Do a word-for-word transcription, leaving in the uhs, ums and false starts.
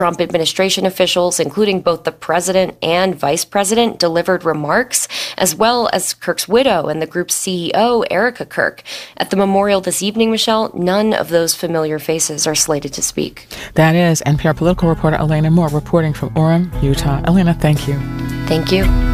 Trump administration officials, including both the president and vice president, delivered remarks, as well as Kirk's widow and the group's C E O, Erica Kirk. At the memorial this evening, Michelle, none of those familiar faces are slated to speak. That is N P R political reporter Elena Moore reporting from Orem, Utah. Elena, thank you. Thank you.